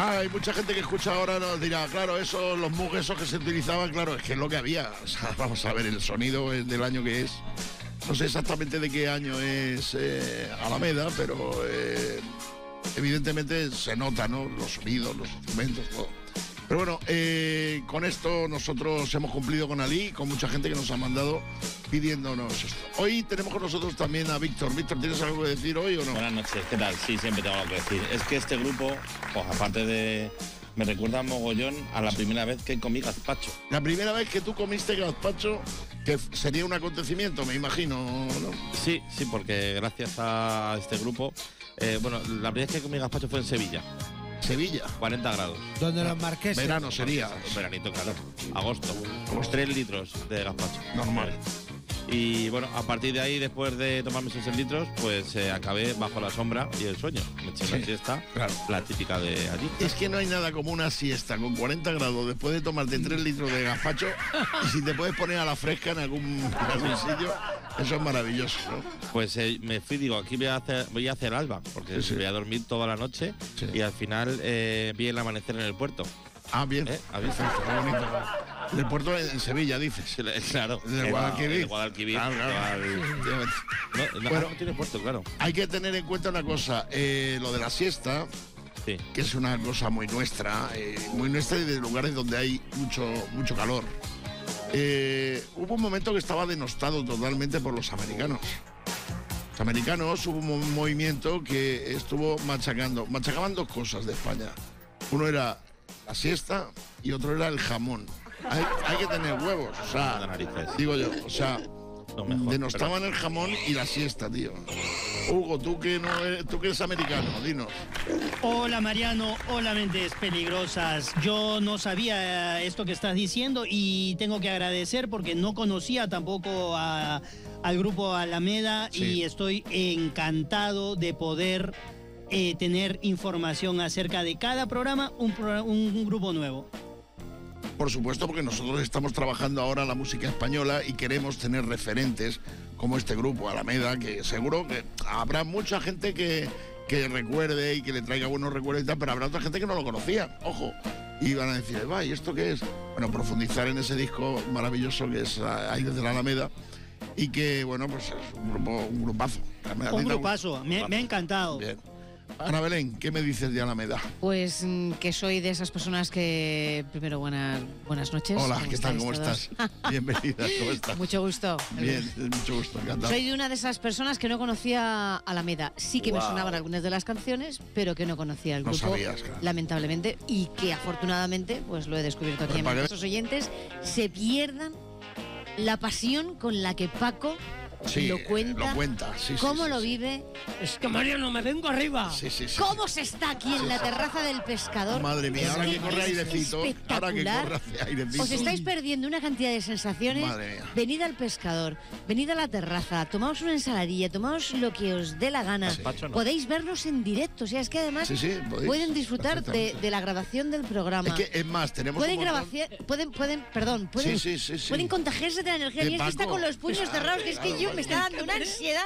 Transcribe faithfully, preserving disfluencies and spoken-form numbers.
Ah, hay mucha gente que escucha ahora nos dirá, claro, eso, los mugs esos que se utilizaban, claro, es que es lo que había. O sea, vamos a ver, el sonido es del año que es. No sé exactamente de qué año es eh, Alameda, pero eh, evidentemente se nota, ¿no? Los sonidos, los instrumentos, todo. Pero bueno, eh, con esto nosotros hemos cumplido con Ali, con mucha gente que nos ha mandado pidiéndonos esto. Hoy tenemos con nosotros también a Víctor. Víctor, ¿tienes algo que decir hoy o no? Buenas noches, ¿qué tal? Sí, siempre tengo algo que decir. Es que este grupo, pues aparte de... me recuerda mogollón a la primera vez que comí gazpacho. La primera vez que tú comiste gazpacho, que sería un acontecimiento, me imagino, ¿no? Sí, sí, porque gracias a este grupo... Eh, bueno, la primera vez que comí gazpacho fue en Sevilla. Sevilla. cuarenta grados. Donde los marqueses. Verano sería. Veranito, claro. Agosto. tres litros de gazpacho. Normal. Y bueno, a partir de ahí, después de tomarme esos seis litros, pues eh, acabé bajo la sombra y el sueño. Me eché Sí, una siesta, claro. la típica de allí. Es que no hay nada como una siesta con cuarenta grados después de tomarte tres litros de gazpacho y si te puedes poner a la fresca en algún, en algún sitio, eso es maravilloso, ¿no? Pues eh, me fui, digo, aquí voy a hacer, voy a hacer alba, porque Sí, sí. voy a dormir toda la noche Sí. y al final eh, vi el amanecer en el puerto. Ah, bien. ¿Eh? ¿Has visto? Qué bonito. Del puerto en Sevilla, dices. Claro. De el- Guadalquivir. el Guadalquivir. Claro, claro. Guadal- No, no, Bueno. no tiene puerto, claro. Hay que tener en cuenta una cosa, eh, lo de la siesta, Sí. que es una cosa muy nuestra, eh, muy nuestra y de lugares donde hay mucho, mucho calor. Eh, hubo un momento que estaba denostado totalmente por los americanos. Los americanos hubo un mo- movimiento que estuvo machacando, machacaban dos cosas de España. Uno era la siesta y otro era el jamón. Hay, hay que tener huevos, o Las sea, narices. digo yo, o sea, Lo mejor, denostaban el jamón y la siesta, tío. Hugo, tú que no eres, tú que eres americano, dinos. Hola Mariano, hola mentes peligrosas. Yo no sabía eh, esto que estás diciendo y tengo que agradecer porque no conocía tampoco a- al grupo Alameda Sí. y estoy encantado de poder eh, tener información acerca de cada programa, un, pro- un grupo nuevo. Por supuesto, porque nosotros estamos trabajando ahora la música española y queremos tener referentes como este grupo, Alameda, que seguro que habrá mucha gente que, que recuerde y que le traiga buenos recuerdos y tal, pero habrá otra gente que no lo conocía, ojo. Y van a decir, va, ¿y esto qué es? Bueno, profundizar en ese disco maravilloso que es Aires de la Alameda y que, bueno, pues es un grupo, un grupazo. Alameda, Un linda- grupazo, me, me ha encantado. Bien. Ana Belén, ¿qué me dices de Alameda? Pues mm, que soy de esas personas que... Primero, buenas, buenas noches. Hola, ¿Cómo ¿qué tal? estáis ¿Cómo todos? estás? Bienvenida, ¿cómo estás? Mucho gusto. Bien, mucho gusto, encantado. Soy de una de esas personas que no conocía Alameda. Sí que me Guau. sonaban algunas de las canciones, pero que no conocía el No grupo, sabías, claro. lamentablemente, y que afortunadamente pues lo he descubierto aquí Pero en para que- nuestros oyentes. Se pierdan la pasión con la que Paco Sí, lo eh, cuenta, lo cuenta, sí, sí, cómo sí, lo sí. vive, Es que Mariano, me vengo arriba. Sí, sí, sí. cómo se está aquí en la terraza del pescador. Madre mía, Es ahora que que corre es airecito, ahora que espectacular. corre hace airecito. Os estáis perdiendo una cantidad de sensaciones. Madre mía. Venid al pescador, venid a la terraza, tomaos una ensaladilla, tomaos lo que os dé la gana. Gazpacho no. Podéis vernos en directo, o sea, es que además Sí, sí, podéis, pueden disfrutar de, perfectamente. de la grabación del programa. Es que, es más, tenemos Pueden un montón- grabación, pueden, pueden, perdón, pueden, Sí, sí, sí, sí. pueden contagiarse de la energía. De Y es que está Paco. con los puños Claro, cerrados, que es que claro, yo me está dando una ansiedad.